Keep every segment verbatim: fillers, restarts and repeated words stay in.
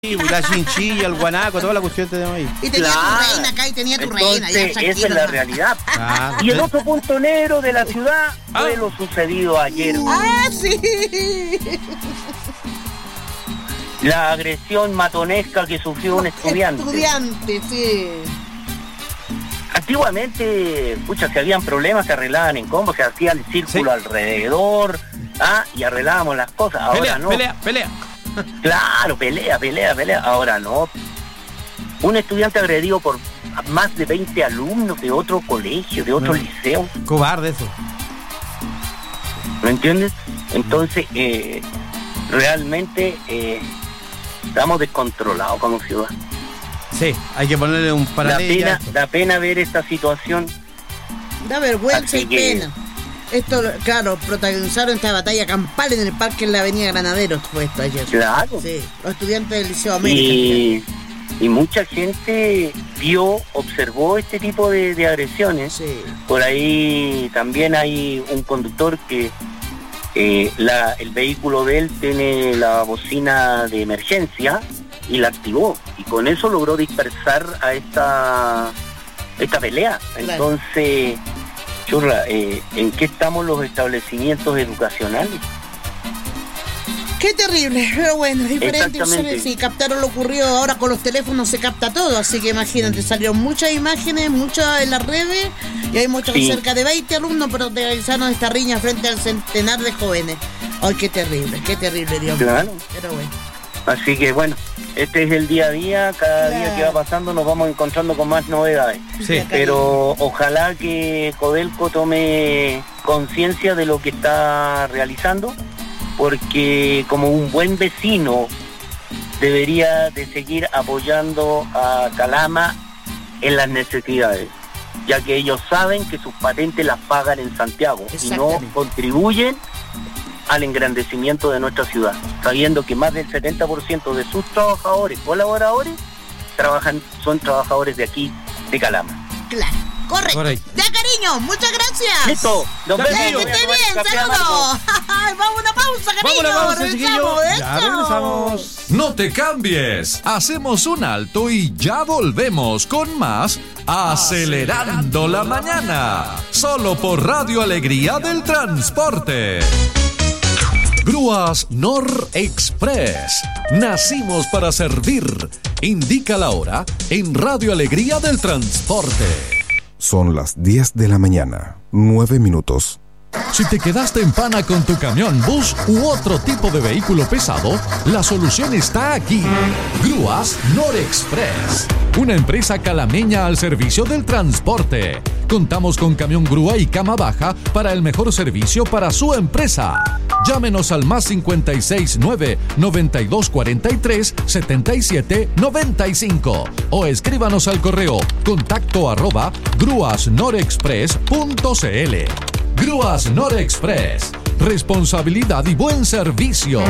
La chinchilla, el guanaco, toda la cuestión tenemos ahí. Y tenía claro. tu reina acá y tenía tu Entonces, reina. Ya, esa es la realidad. Ah, y el otro punto negro de la ciudad ah. fue lo sucedido ayer. ¡Ah, sí! La agresión matonesca que sufrió un estudiante. Estudiante, sí. Antiguamente, pucha, si habían problemas se arreglaban en combo, se hacía el círculo sí. alrededor, ah, y arreglábamos las cosas. Ahora pelea, no. pelea, pelea. Claro, pelea, pelea, pelea. Ahora no. Un estudiante agredido por más de veinte alumnos de otro colegio, de otro no. liceo. Cobarde eso. ¿Me entiendes? Entonces, eh, realmente eh, estamos descontrolados como ciudad. Sí, hay que ponerle un Da paralelo. pena, da pena ver esta situación. Da vergüenza Así y que- pena. Esto, claro, protagonizaron esta batalla campal en el parque en la avenida Granaderos, fue esto ayer. Claro. Sí, los estudiantes del Liceo América. Y, y mucha gente vio, observó este tipo de, de agresiones. Sí. Por ahí también hay un conductor que eh, la, el vehículo de él tiene la bocina de emergencia y la activó. Y con eso logró dispersar a esta, esta pelea. Claro. Entonces, churra, eh, ¿en qué estamos los establecimientos educacionales? Qué terrible, pero bueno, diferentes Exactamente. opciones. Sí, captaron lo ocurrido. Ahora con los teléfonos se capta todo, así que imagínate, salieron muchas imágenes, muchas en las redes, y hay muchos, Sí. cerca de veinte alumnos protagonizaron esta riña frente al centenar de jóvenes. Ay, qué terrible, qué terrible, Dios mío. Claro. Pero bueno. Así que bueno, este es el día a día, cada Claro. día que va pasando nos vamos encontrando con más novedades. Sí. Pero ojalá que Codelco tome conciencia de lo que está realizando, porque como un buen vecino debería de seguir apoyando a Calama en las necesidades, ya que ellos saben que sus patentes las pagan en Santiago y no Exactamente. contribuyen al engrandecimiento de nuestra ciudad, sabiendo que más del setenta por ciento de sus trabajadores, colaboradores, trabajan, son trabajadores de aquí, de Calama. Claro, correcto. Correcto. Ya, cariño, muchas gracias. Listo, nos Ya, vemos. Ya, que Cariño. esté bien, saludos. Vamos a una pausa, cariño. Vamos a la pausa, chiquillos. Regresamos, Ya eso. regresamos. No te cambies. Hacemos un alto y ya volvemos con más Acelerando la Mañana. Solo por Radio Alegría del Transporte. Grúas Nor Express. Nacimos para servir. Indica la hora en Radio Alegría del Transporte. Son las diez de la mañana, nueve minutos. Si te quedaste en pana con tu camión, bus u otro tipo de vehículo pesado, la solución está aquí. Grúas Norexpress, una empresa calameña al servicio del transporte. Contamos con camión grúa y cama baja para el mejor servicio para su empresa. Llámenos al más cincuenta y seis nueve, noventa y dos cuarenta y tres, setenta y siete noventa y cinco o escríbanos al correo contacto arroba grúas norexpress punto cl. Grúas Norexpress, responsabilidad y buen servicio.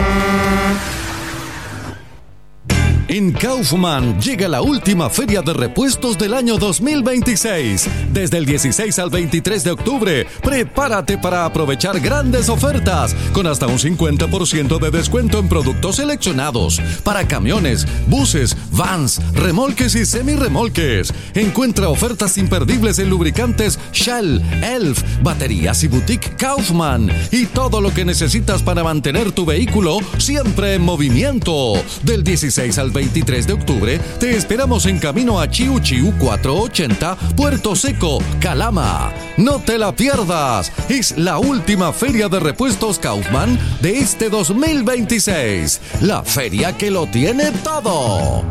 En Kaufman llega la última feria de repuestos del año dos mil veintiséis. Desde el dieciséis al veintitrés de octubre, prepárate para aprovechar grandes ofertas con hasta un cincuenta por ciento de descuento en productos seleccionados para camiones, buses, vans, remolques y semirremolques. Encuentra ofertas imperdibles en lubricantes Shell, Elf, baterías y boutique Kaufman y todo lo que necesitas para mantener tu vehículo siempre en movimiento. Del dieciséis al veintitrés de octubre te esperamos en camino a Chiu Chiu cuatrocientos ochenta, Puerto Seco, Calama. No te la pierdas, es la última feria de repuestos Kaufman de este dos mil veintiséis, la feria que lo tiene todo.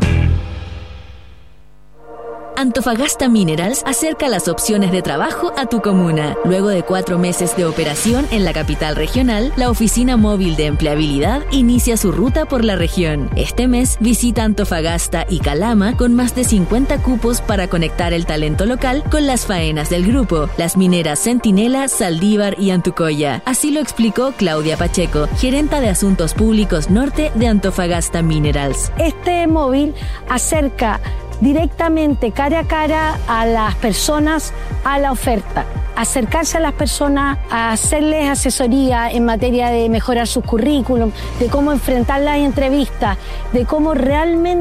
Antofagasta Minerals acerca las opciones de trabajo a tu comuna. Luego de cuatro meses de operación en la capital regional, la oficina móvil de empleabilidad inicia su ruta por la región. Este mes visita Antofagasta y Calama con más de cincuenta cupos para conectar el talento local con las faenas del grupo, las mineras Centinela, Saldívar y Antucoya. Así lo explicó Claudia Pacheco, gerenta de Asuntos Públicos Norte de Antofagasta Minerals. Este móvil acerca directamente, cara a cara, a las personas, a la oferta. Acercarse a las personas, a hacerles asesoría en materia de mejorar sus currículum, de cómo enfrentar las entrevistas, de cómo realmente